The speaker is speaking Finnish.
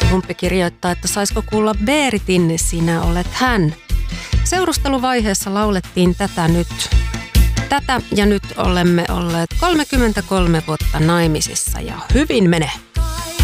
Humppi kirjoittaa, että saisiko kuulla Beeritin Sinä olet hän. Seurusteluvaiheessa laulettiin tätä ja nyt olemme olleet 33 vuotta naimisissa ja hyvin menee.